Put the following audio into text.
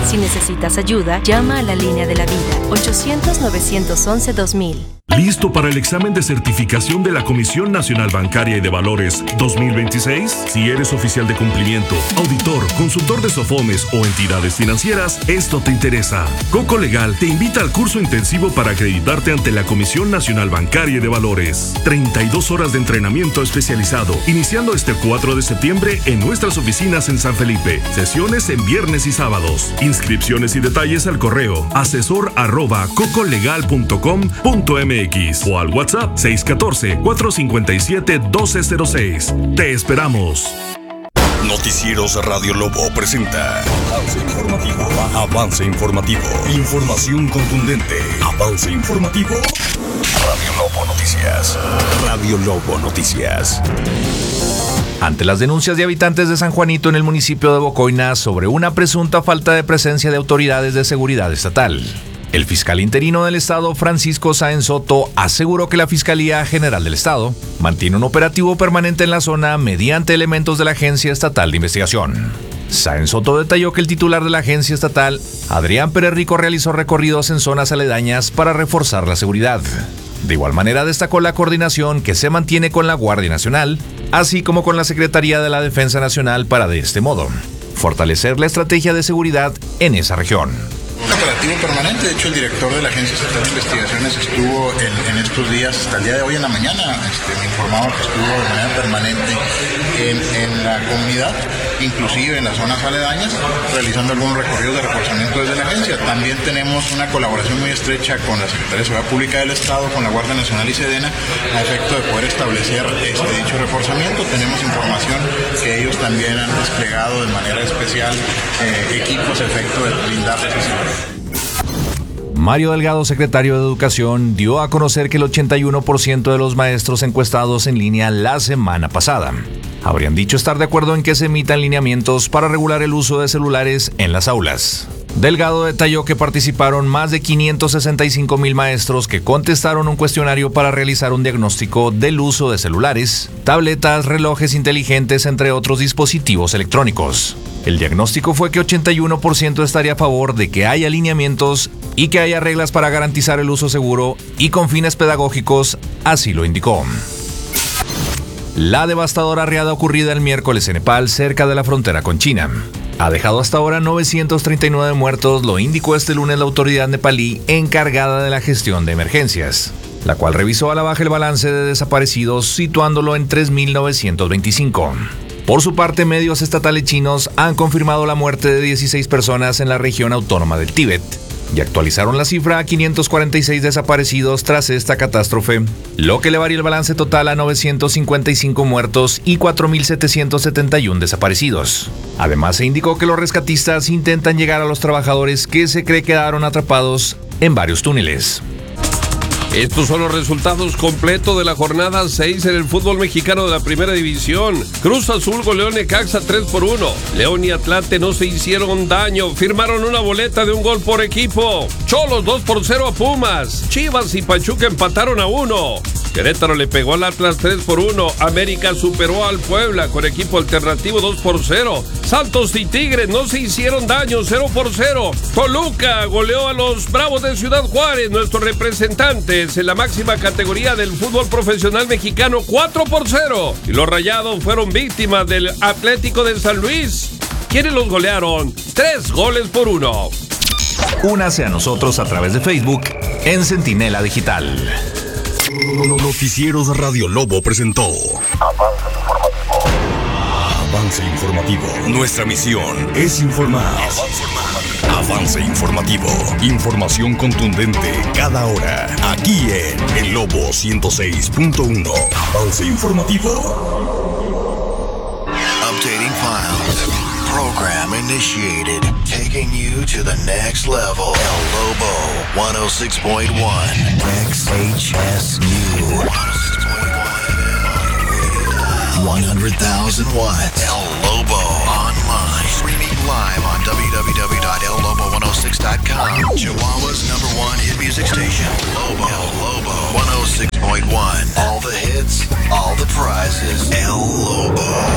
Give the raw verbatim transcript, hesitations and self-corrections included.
Si necesitas ayuda, llama a la línea de la vida, ochocientos, novecientos once, dos mil. ¿Listo para el examen de certificación de la Comisión Nacional Bancaria y de Valores dos mil veintiséis? Si eres oficial de cumplimiento, auditor, consultor de SOFOMES o entidades financieras, esto te interesa. Coco Legal te invita al curso intensivo para acreditarte ante la Comisión Nacional Bancaria y de Valores. treinta y dos horas de entrenamiento especializado, iniciando este cuatro de septiembre en nuestras oficinas en San Felipe. Sesiones en viernes y sábados. Inscripciones y detalles al correo asesor arroba cocolegal punto com punto m x o al WhatsApp seis uno cuatro, cuatro cinco siete, uno dos cero seis. Te esperamos. Noticieros Radio Lobo presenta Avance Informativo. Avance Informativo. Información contundente. Avance Informativo. Radio Lobo Noticias. Radio Lobo Noticias. Ante las denuncias de habitantes de San Juanito en el municipio de Bocoina sobre una presunta falta de presencia de autoridades de seguridad estatal, el fiscal interino del estado, Francisco Sáenz Soto, aseguró que la Fiscalía General del Estado mantiene un operativo permanente en la zona mediante elementos de la Agencia Estatal de Investigación. Sáenz Soto detalló que el titular de la agencia estatal, Adrián Pérez Rico, realizó recorridos en zonas aledañas para reforzar la seguridad. De igual manera destacó la coordinación que se mantiene con la Guardia Nacional, así como con la Secretaría de la Defensa Nacional para, de este modo, fortalecer la estrategia de seguridad en esa región. Un operativo permanente, de hecho el director de la Agencia Estatal de Investigaciones estuvo en, en estos días, hasta el día de hoy en la mañana, este, me informaba que estuvo de manera permanente en, en la comunidad, inclusive en las zonas aledañas, realizando algunos recorridos de reforzamiento desde la agencia. También tenemos una colaboración muy estrecha con la Secretaría de Seguridad Pública del Estado, con la Guardia Nacional y Sedena, a efecto de poder establecer este dicho reforzamiento. Tenemos información que ellos también han desplegado de manera especial eh, equipos a efecto de blindarles esa seguridad. Mario Delgado, secretario de Educación, dio a conocer que el ochenta y uno por ciento de los maestros encuestados en línea la semana pasada habrían dicho estar de acuerdo en que se emitan lineamientos para regular el uso de celulares en las aulas. Delgado detalló que participaron más de quinientos sesenta y cinco mil maestros que contestaron un cuestionario para realizar un diagnóstico del uso de celulares, tabletas, relojes inteligentes, entre otros dispositivos electrónicos. El diagnóstico fue que ochenta y uno por ciento estaría a favor de que haya lineamientos y que haya reglas para garantizar el uso seguro y con fines pedagógicos, así lo indicó. La devastadora riada ocurrida el miércoles en Nepal, cerca de la frontera con China, ha dejado hasta ahora novecientos treinta y nueve muertos, lo indicó este lunes la autoridad nepalí encargada de la gestión de emergencias, la cual revisó a la baja el balance de desaparecidos, situándolo en tres mil novecientos veinticinco. Por su parte, medios estatales chinos han confirmado la muerte de dieciséis personas en la región autónoma del Tíbet y actualizaron la cifra a quinientos cuarenta y seis desaparecidos tras esta catástrofe, lo que elevaría el balance total a novecientos cincuenta y cinco muertos y cuatro mil setecientos setenta y uno desaparecidos. Además, se indicó que los rescatistas intentan llegar a los trabajadores que se cree quedaron atrapados en varios túneles. Estos son los resultados completos de la jornada seis en el fútbol mexicano de la Primera División. Cruz Azul goleó Necaxa tres por uno. León y Atlante no se hicieron daño, firmaron una boleta de un gol por equipo. Cholos dos por cero a Pumas. Chivas y Pachuca empataron a uno. Querétaro le pegó al Atlas tres por uno. América superó al Puebla con equipo alternativo dos por cero. Santos y Tigres no se hicieron daño, cero por cero. Toluca goleó a los Bravos de Ciudad Juárez, nuestros representantes en la máxima categoría del fútbol profesional mexicano, cuatro por cero. Y los Rayados fueron víctimas del Atlético de San Luis, quienes los golearon tres goles por uno. Únase a nosotros a través de Facebook en Centinela Digital. Noticieros Radio Lobo presentó Avance Informativo. Avance Informativo. Nuestra misión es informar. Avance Informativo. Información contundente cada hora. Aquí en El Lobo ciento seis punto uno. Avance Informativo. Updating files. Program initiated. Taking you to the next level. El Lobo one oh six point one. X H S U. one hundred thousand watts. El Lobo online. Streaming live on w w w dot el lobo one oh six dot com. Chihuahua's number one hit music station. Lobo. El Lobo one oh six point one. All the hits, all the prizes. El Lobo.